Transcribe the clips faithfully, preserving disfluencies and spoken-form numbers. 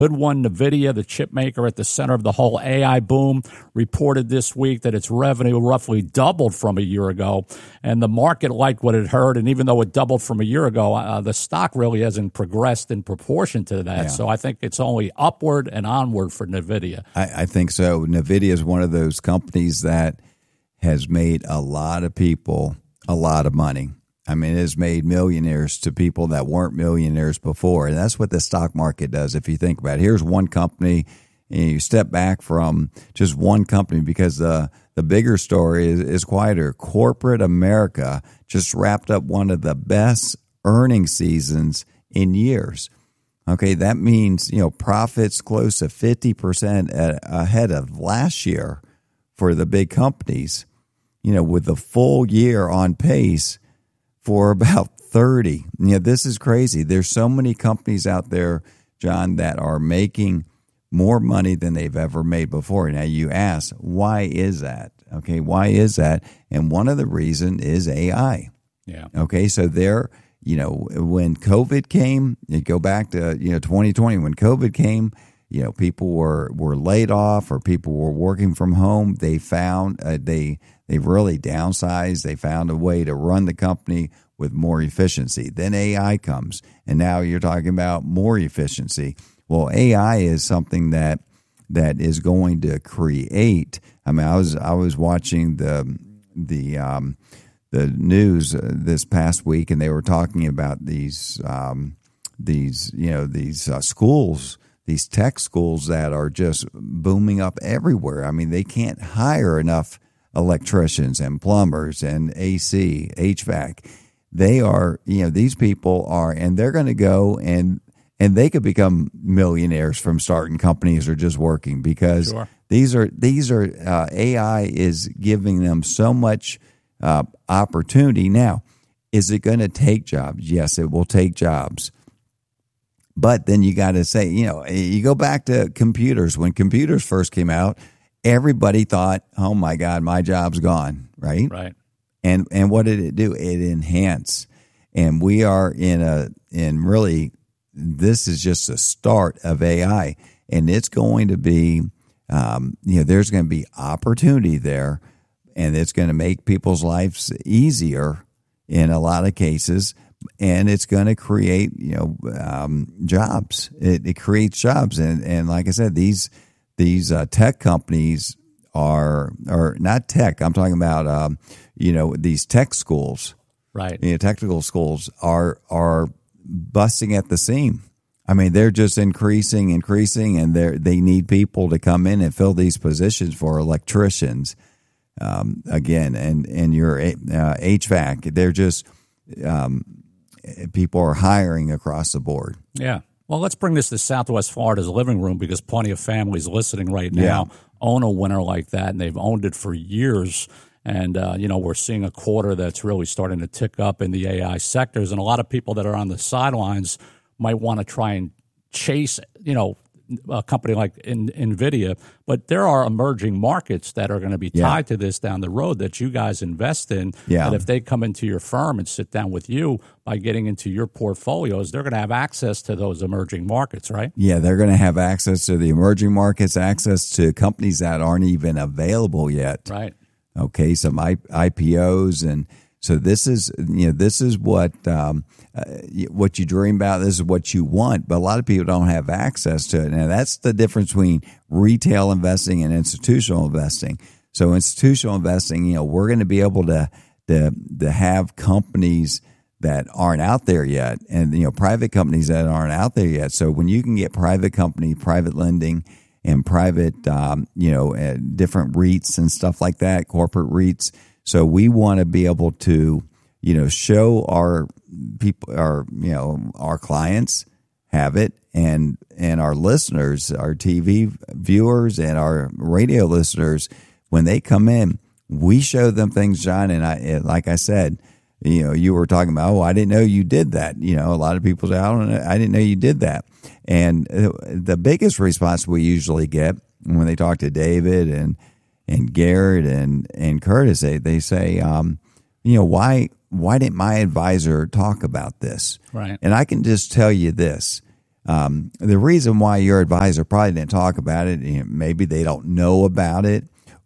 Good one, NVIDIA, the chip maker at the center of the whole A I boom, reported this week that its revenue roughly doubled from a year ago. And the market liked what it heard. And even though it doubled from a year ago, uh, the stock really hasn't progressed in proportion to that. Yeah. So I think it's only upward and onward for NVIDIA. I, I think so. NVIDIA is one of those companies that has made a lot of people a lot of money. I mean, it has made millionaires to people that weren't millionaires before. And that's what the stock market does. If you think about it, here's one company, and you step back from just one company, because the, the bigger story is, is quieter. Corporate America just wrapped up one of the best earning seasons in years. Okay, that means, you know, profits close to fifty percent at, ahead of last year for the big companies, you know, with the full year on pace for about thirty. You know, this is crazy. There's so many companies out there, John, that are making more money than they've ever made before. Now, you ask, why is that? Okay, why is that? And one of the reasons is A I. Yeah. Okay, so there, you know, when COVID came, you go back to, you know, twenty twenty, when COVID came, you know, people were, were laid off or people were working from home. They found uh, they They've really downsized. They found a way to run the company with more efficiency. Then A I comes, and now you're talking about more efficiency. Well, A I is something that that is going to create. I mean, I was I was watching the the um, the news this past week, and they were talking about these um, these you know these uh, schools. These tech schools that are just booming up everywhere. I mean, they can't hire enough electricians and plumbers and A C, H V A C. They are, you know, these people are, and they're going to go and and they could become millionaires from starting companies or just working, because sure. these are these are uh, A I is giving them so much uh, opportunity. Now, is it going to take jobs? Yes, it will take jobs. But then you got to say, you know, you go back to computers. When computers first came out, everybody thought, oh, my God, my job's gone, right? Right. And and what did it do? It enhanced. And we are in a, in really, this is just a start of A I. And it's going to be, um, you know, there's going to be opportunity there. And it's going to make people's lives easier in a lot of cases. And it's going to create, you know, um, jobs. It, it creates jobs. And, and like I said, these These uh, tech companies are, or not tech, I'm talking about, um, you know, these tech schools, right? You know, technical schools are are busting at the seam. I mean, they're just increasing, increasing, and they they need people to come in and fill these positions for electricians, um, again, and and your uh, H V A C. They're just um, people are hiring across the board. Yeah. Well, let's bring this to Southwest Florida's living room, because plenty of families listening right now Yeah. own a winner like that, and they've owned it for years. And, uh, you know, we're seeing a quarter that's really starting to tick up in the A I sectors. And a lot of people that are on the sidelines might want to try and chase, you know, a company like in, NVIDIA. But there are emerging markets that are going to be tied Yeah. to this down the road that you guys invest in. Yeah. That if they come into your firm and sit down with you by getting into your portfolios, they're going to have access to those emerging markets, right? Yeah, they're going to have access to the emerging markets, access to companies that aren't even available yet. Right. Okay, some I, IPOs, and so this is, you know, this is what um, uh, what you dream about. This is what you want, but a lot of people don't have access to it. Now, that's the difference between retail investing and institutional investing. So, institutional investing, you know, we're going to be able to to to have companies that aren't out there yet, and you know, private companies that aren't out there yet. So, when you can get private company, private lending, and private, um, you know, uh, different REITs and stuff like that, corporate REITs. So we want to be able to, you know, show our people, our, you know, our clients have it, and and our listeners, our T V viewers and our radio listeners, when they come in, we show them things, John. And I, like I said, you know, you were talking about, oh, I didn't know you did that. You know, a lot of people say, I don't know, I didn't know you did that. And the biggest response we usually get when they talk to David and and Garrett and and Curtis, they they say, um, you know, why why didn't my advisor talk about this? Right. And I can just tell you this: Um, the reason why your advisor probably didn't talk about it, you know, maybe they don't know about it,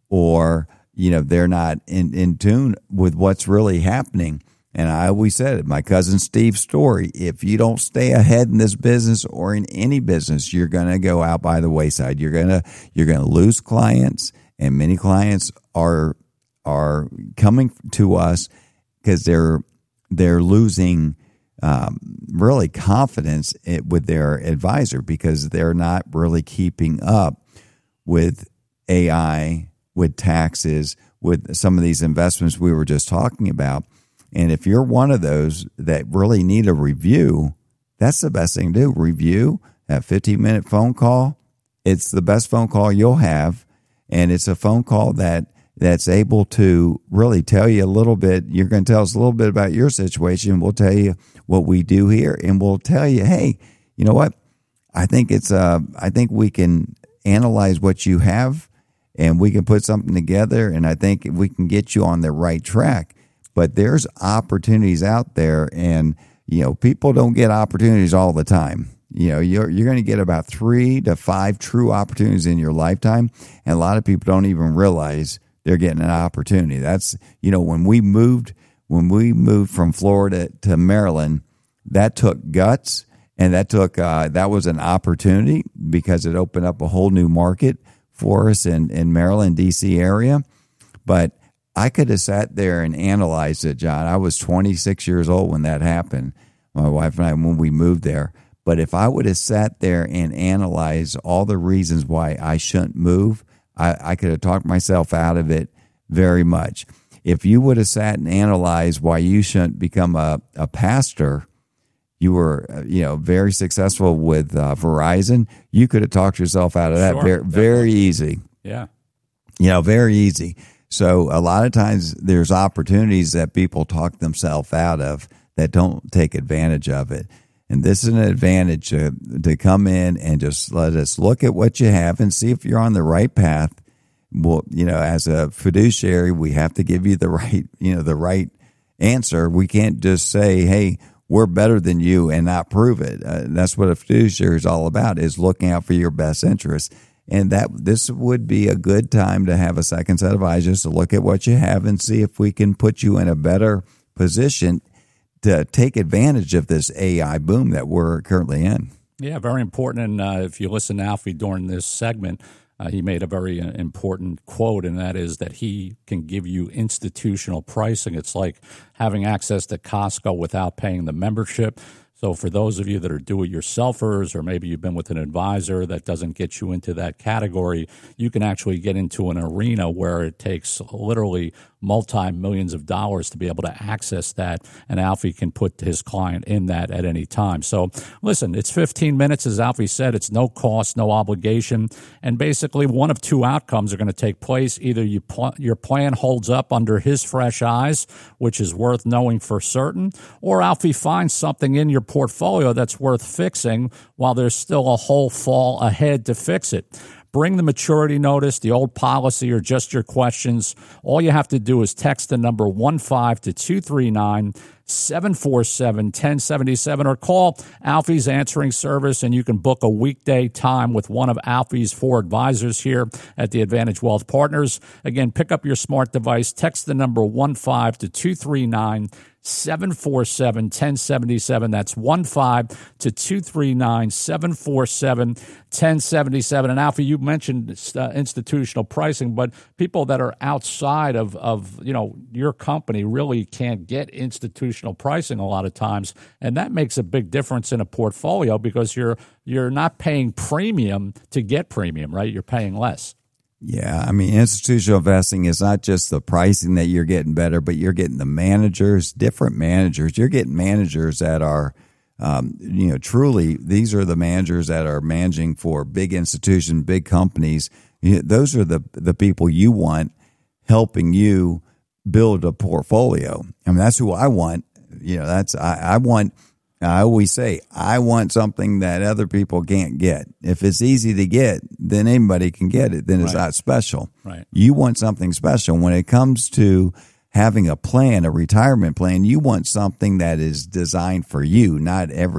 or you know they're not in, in tune with what's really happening. And I always said it, my cousin Steve's story, if you don't stay ahead in this business or in any business, you're going to go out by the wayside. You're going to you're going to lose clients, and many clients are are coming to us because they're they're losing um, really confidence with their advisor because they're not really keeping up with A I, with taxes, with some of these investments we were just talking about. And if you're one of those that really need a review, that's the best thing to do. Review, a fifteen-minute phone call. It's the best phone call you'll have, and it's a phone call that that's able to really tell you a little bit. You're going to tell us a little bit about your situation. We'll tell you what we do here, and we'll tell you, hey, you know what? I think it's uh, I think we can analyze what you have, and we can put something together, and I think we can get you on the right track. But there's opportunities out there, and you know people don't get opportunities all the time. You know, you're you're going to get about three to five true opportunities in your lifetime, and a lot of people don't even realize they're getting an opportunity. That's you know when we moved when we moved from Florida to Maryland, that took guts, and that took uh, that was an opportunity because it opened up a whole new market for us in in Maryland, D C area, but I could have sat there and analyzed it, John. I was twenty-six years old when that happened, my wife and I, when we moved there. But if I would have sat there and analyzed all the reasons why I shouldn't move, I, I could have talked myself out of it very much. If you would have sat and analyzed why you shouldn't become a, a pastor, you were you know very successful with uh, Verizon, you could have talked yourself out of that sure, very, very easy. Yeah. You know, very easy. So a lot of times there's opportunities that people talk themselves out of that don't take advantage of it. And this is an advantage to, to come in and just let us look at what you have and see if you're on the right path. Well, you know, as a fiduciary, we have to give you the right, you know, the right answer. We can't just say, hey, we're better than you and not prove it. Uh, that's what a fiduciary is all about, is looking out for your best interest. And that this would be a good time to have a second set of eyes just to look at what you have and see if we can put you in a better position to take advantage of this A I boom that we're currently in. Yeah, very important. And uh, if you listen to Alfie during this segment, uh, he made a very uh, important quote, and that is that he can give you institutional pricing. It's like having access to Costco without paying the membership. So for those of you that are do-it-yourselfers, or maybe you've been with an advisor that doesn't get you into that category, you can actually get into an arena where it takes literally multi-millions of dollars to be able to access that, and Alfie can put his client in that at any time. So listen, it's fifteen minutes, as Alfie said. It's no cost, no obligation, and basically one of two outcomes are going to take place. Either you pl- your plan holds up under his fresh eyes, which is worth knowing for certain, or Alfie finds something in your portfolio that's worth fixing while there's still a whole fall ahead to fix it. Bring the maturity notice, the old policy, or just your questions. All you have to do is text the number one five to two three nine, seven four seven, one zero seven seven, or call Alfie's answering service, and you can book a weekday time with one of Alfie's four advisors here at the Advantage Wealth Partners. Again, pick up your smart device, text the number one five to two three nine, seven four seven, one zero seven seven. That's one five to two three nine, seven four seven, one zero seven seven. And Alfie, you mentioned uh, institutional pricing, but people that are outside of, of you know your company really can't get institutional pricing a lot of times, and that makes a big difference in a portfolio because you're you're not paying premium to get premium, right? You're paying less. Yeah, I mean, institutional investing is not just the pricing that you're getting better, but you're getting the managers, different managers. You're getting managers that are, um, you know, truly, these are the managers that are managing for big institutions, big companies. You know, those are the, the people you want helping you build a portfolio. I mean, that's who I want. You know, that's, I, I want, I always say, I want something that other people can't get. If it's easy to get, then anybody can get it. Then it's Right. not special. Right. You want something special. When it comes to having a plan, a retirement plan, you want something that is designed for you. Not every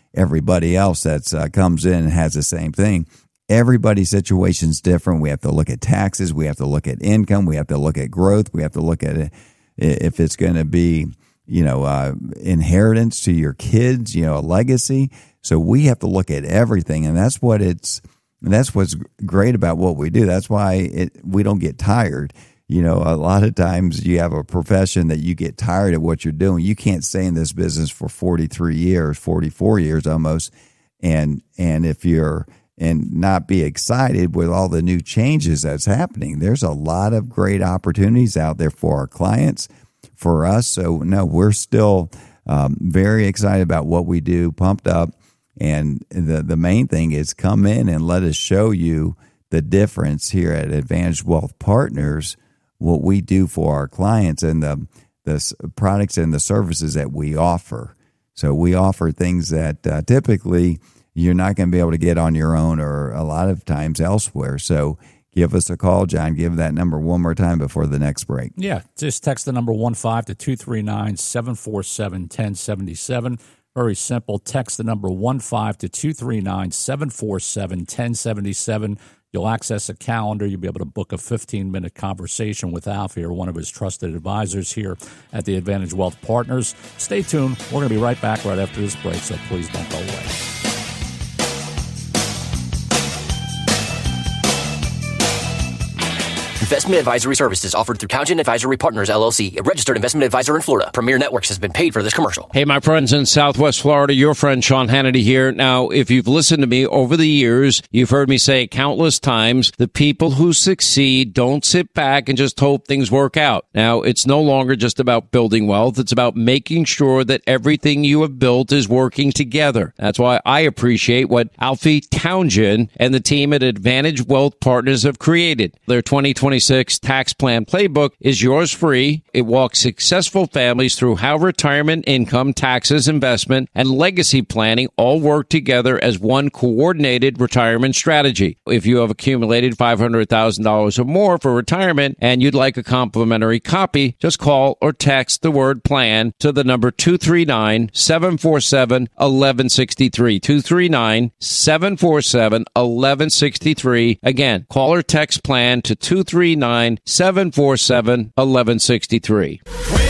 everybody else that's uh, comes in and has the same thing. Everybody's situation's different. We have to look at taxes. We have to look at income. We have to look at growth. We have to look at it, if it's going to be, you know, uh, inheritance to your kids, you know, a legacy. So we have to look at everything, and that's what it's. That's what's great about what we do. That's why it, we don't get tired. You know, a lot of times you have a profession that you get tired of what you're doing. You can't stay in this business for forty-three years, forty-four years almost, and and if you're and not be excited with all the new changes that's happening. There's a lot of great opportunities out there for our clients, for us. So no, we're still um, very excited about what we do, pumped up. And the, the main thing is come in and let us show you the difference here at Advantage Wealth Partners, what we do for our clients and the, the products and the services that we offer. So we offer things that uh, typically you're not going to be able to get on your own or a lot of times elsewhere. So give us a call, John. Give that number one more time before the next break. Yeah, just text the number one five to two three nine, seven four seven, one oh seven seven. Very simple. Text the number one five to two three nine, seven four seven, one oh seven seven. You'll access a calendar. You'll be able to book a fifteen-minute conversation with Alfie or one of his trusted advisors here at the Advantage Wealth Partners. Stay tuned. We're going to be right back right after this break, so please don't go away. Investment advisory services offered through Townsend Advisory Partners, L L C, a registered investment advisor in Florida. Premier Networks has been paid for this commercial. Hey, my friends in Southwest Florida, your friend Sean Hannity here. Now, if you've listened to me over the years, you've heard me say countless times, the people who succeed don't sit back and just hope things work out. Now, it's no longer just about building wealth. It's about making sure that everything you have built is working together. That's why I appreciate what Alfie Townsend and the team at Advantage Wealth Partners have created. Their twenty twenty-six Tax Plan Playbook is yours free. It walks successful families through how retirement, income, taxes, investment, and legacy planning all work together as one coordinated retirement strategy. If you have accumulated five hundred thousand dollars or more for retirement and you'd like a complimentary copy, just call or text the word PLAN to the number two three nine, seven four seven, one one six three. two three nine, seven four seven, one one six three. Again, call or text PLAN to two three nine, seven four seven, one one six three.